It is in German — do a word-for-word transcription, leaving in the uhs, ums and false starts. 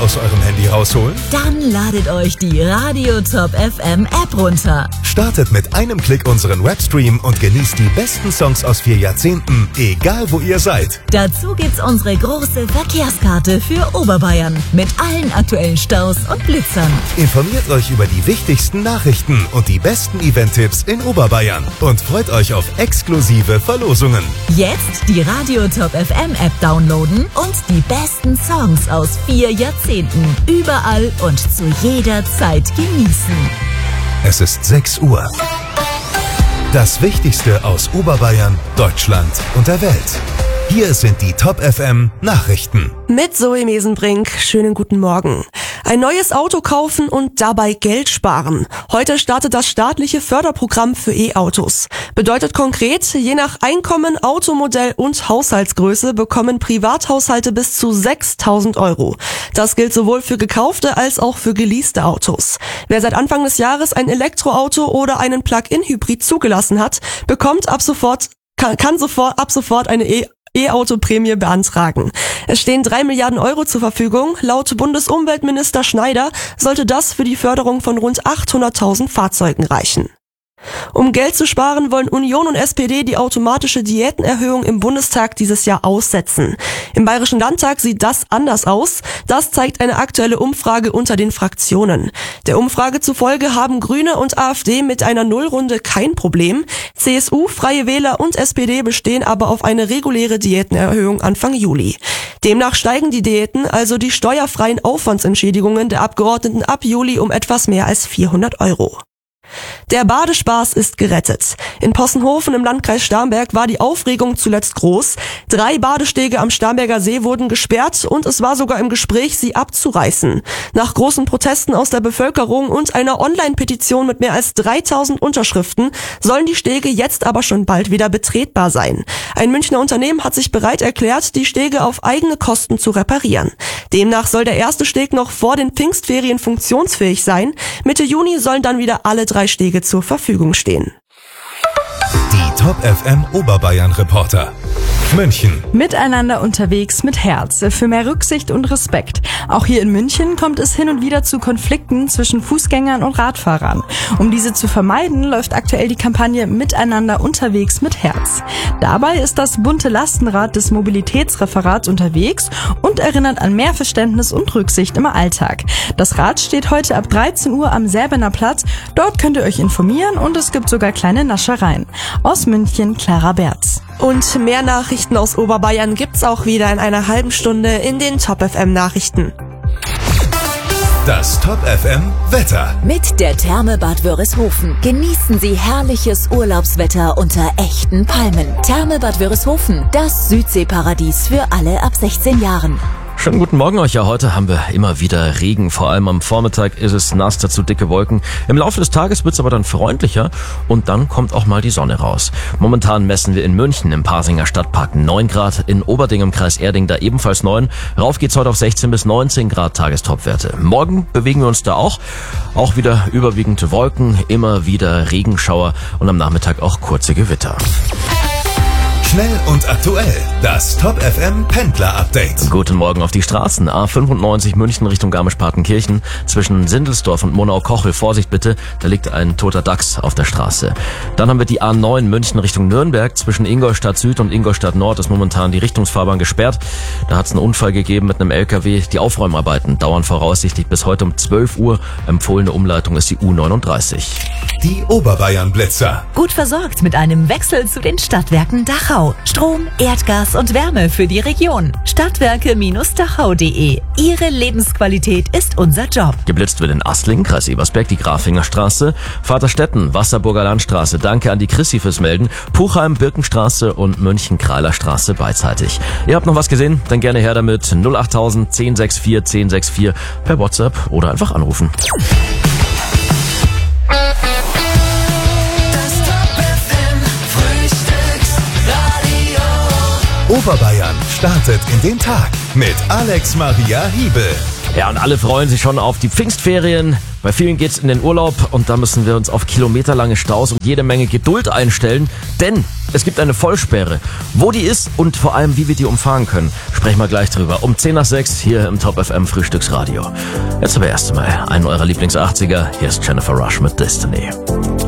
aus eurem Handy rausholen? Dann ladet euch die Radio Top F M App runter. Startet mit einem Klick unseren Webstream und genießt die besten Songs aus vier Jahrzehnten, egal wo ihr seid. Dazu gibt's unsere große Verkehrskarte für Oberbayern mit allen aktuellen Staus und Blitzern. Informiert euch über die wichtigsten Nachrichten und die besten Event-Tipps in Oberbayern und freut euch auf exklusive Verlosungen. Jetzt die Radio Top F M App downloaden und die besten Songs aus vier Jahrzehnten überall und zu jeder Zeit genießen. Es ist sechs Uhr. Das Wichtigste aus Oberbayern, Deutschland und der Welt. Hier sind die Top F M Nachrichten. Mit Zoe Mesenbrink, schönen guten Morgen. Ein neues Auto kaufen und dabei Geld sparen. Heute startet das staatliche Förderprogramm für E-Autos. Bedeutet konkret, je nach Einkommen, Automodell und Haushaltsgröße bekommen Privathaushalte bis zu sechstausend Euro. Das gilt sowohl für gekaufte als auch für geleaste Autos. Wer seit Anfang des Jahres ein Elektroauto oder einen Plug-in-Hybrid zugelassen hat, bekommt ab sofort, kann, kann sofort, ab sofort eine E- E-Auto-Prämie beantragen. Es stehen drei Milliarden Euro zur Verfügung. Laut Bundesumweltminister Schneider sollte das für die Förderung von rund achthunderttausend Fahrzeugen reichen. Um Geld zu sparen, wollen Union und S P D die automatische Diätenerhöhung im Bundestag dieses Jahr aussetzen. Im Bayerischen Landtag sieht das anders aus. Das zeigt eine aktuelle Umfrage unter den Fraktionen. Der Umfrage zufolge haben Grüne und AfD mit einer Nullrunde kein Problem. C S U, Freie Wähler und S P D bestehen aber auf eine reguläre Diätenerhöhung Anfang Juli. Demnach steigen die Diäten, also die steuerfreien Aufwandsentschädigungen der Abgeordneten ab Juli um etwas mehr als vierhundert Euro. Der Badespaß ist gerettet. In Possenhofen im Landkreis Starnberg war die Aufregung zuletzt groß. Drei Badestege am Starnberger See wurden gesperrt und es war sogar im Gespräch, sie abzureißen. Nach großen Protesten aus der Bevölkerung und einer Online-Petition mit mehr als dreitausend Unterschriften sollen die Stege jetzt aber schon bald wieder betretbar sein. Ein Münchner Unternehmen hat sich bereit erklärt, die Stege auf eigene Kosten zu reparieren. Demnach soll der erste Steg noch vor den Pfingstferien funktionsfähig sein. Mitte Juni sollen dann wieder alle drei Stege zur Verfügung stehen. Die Top F M Oberbayern Reporter. München. Miteinander unterwegs mit Herz, für mehr Rücksicht und Respekt. Auch hier in München kommt es hin und wieder zu Konflikten zwischen Fußgängern und Radfahrern. Um diese zu vermeiden, läuft aktuell die Kampagne Miteinander unterwegs mit Herz. Dabei ist das bunte Lastenrad des Mobilitätsreferats unterwegs und erinnert an mehr Verständnis und Rücksicht im Alltag. Das Rad steht heute ab dreizehn Uhr am Serbener Platz. Dort könnt ihr euch informieren und es gibt sogar kleine Naschereien. Aus München, Clara Berz. Und mehr Nachrichten aus Oberbayern gibt's auch wieder in einer halben Stunde in den Top F M Nachrichten. Das Top F M Wetter. Mit der Therme Bad Wörishofen genießen Sie herrliches Urlaubswetter unter echten Palmen. Therme Bad Wörishofen, das Südseeparadies für alle ab sechzehn Jahren. Schönen guten Morgen euch. Ja, heute haben wir immer wieder Regen. Vor allem am Vormittag ist es nass, dazu dicke Wolken. Im Laufe des Tages wird es aber dann freundlicher und dann kommt auch mal die Sonne raus. Momentan messen wir in München im Pasinger Stadtpark neun Grad, in Oberding im Kreis Erding da ebenfalls neun. Rauf geht's heute auf sechzehn bis neunzehn Grad Tagestopwerte. Morgen bewegen wir uns da auch. Auch wieder überwiegend Wolken, immer wieder Regenschauer und am Nachmittag auch kurze Gewitter. Schnell und aktuell. Das Top F M Pendler Update. Guten Morgen auf die Straßen. A fünfundneunzig München Richtung Garmisch-Partenkirchen. Zwischen Sindelsdorf und Monau-Kochel. Vorsicht bitte, da liegt ein toter Dachs auf der Straße. Dann haben wir die A neun München Richtung Nürnberg. Zwischen Ingolstadt Süd und Ingolstadt Nord ist momentan die Richtungsfahrbahn gesperrt. Da hat es einen Unfall gegeben mit einem L K W. Die Aufräumarbeiten dauern voraussichtlich bis heute um zwölf Uhr. Empfohlene Umleitung ist die U neununddreißig. Die Oberbayern Blitzer. Gut versorgt mit einem Wechsel zu den Stadtwerken Dachau. Strom, Erdgas und Wärme für die Region. Stadtwerke Dachau punkt de. Ihre Lebensqualität ist unser Job. Geblitzt wird in Asling, Kreis Ebersberg, die Grafinger Straße, Vaterstetten, Wasserburger Landstraße. Danke an die Chrissy fürs Melden. Puchheim, Birkenstraße und München-Krailer Straße beidseitig. Ihr habt noch was gesehen? Dann gerne her damit. null achttausend, zehn sechs vier, zehn sechs vier per WhatsApp oder einfach anrufen. Oberbayern startet in den Tag mit Alex Maria Hiebel. Ja, und alle freuen sich schon auf die Pfingstferien. Bei vielen geht's in den Urlaub und da müssen wir uns auf kilometerlange Staus und jede Menge Geduld einstellen, denn es gibt eine Vollsperre. Wo die ist und vor allem, wie wir die umfahren können, sprechen wir gleich drüber. Um zehn nach sechs hier im Top F M Frühstücksradio. Jetzt aber erst einmal einen eurer Lieblings-achtziger. Hier ist Jennifer Rush mit Destiny.